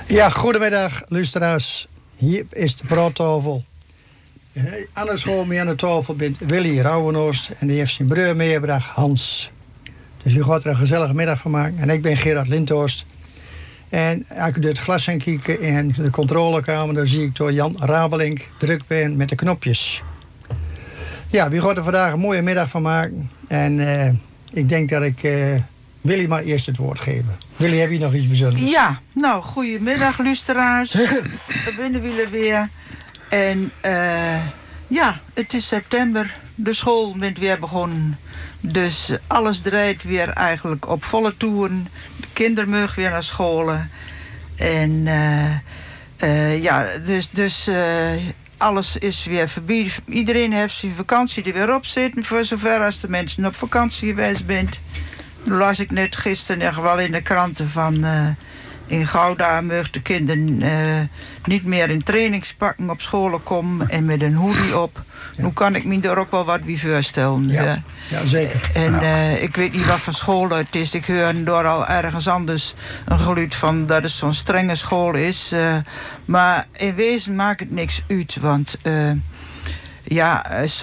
Ja, goedemiddag luisteraars. Hier is de praattafel. Aan de school mee aan de tafel bent Willy Rauwenhorst en die heeft zijn broer meegebracht, Hans. Dus u gaat er een gezellige middag van maken. En ik ben Gerard Lindhorst. En als ik door het glas heen kijken in de controlekamer, dan zie ik door Jan Rabelink druk ben met de knopjes. Ja, wie gaat er vandaag een mooie middag van maken. En ik denk dat ik Willy maar eerst het woord geven. Willy, heb je nog iets bijzonders? Ja, nou, goedemiddag luisteraars. Daar binnen willen weer. En ja, het is september. De school bent weer begonnen. Dus alles draait weer eigenlijk op volle toeren. De kinderen mogen weer naar scholen. En ja, dus alles is weer voorbij. Iedereen heeft zijn vakantie er weer op zitten. Voor zover als de mensen op vakantie geweest bent. Nu las ik net gisteren echt wel in de kranten van... in Gouda mogen de kinderen niet meer in trainingspakken op scholen komen en met een hoodie op. Ja. Nu kan ik me er ook wel wat bij voorstellen. Ja, ja zeker. En ik weet niet wat voor school het is. Ik hoor door al ergens anders een geluid van dat het zo'n strenge school is. Maar in wezen maakt het niks uit, want ja...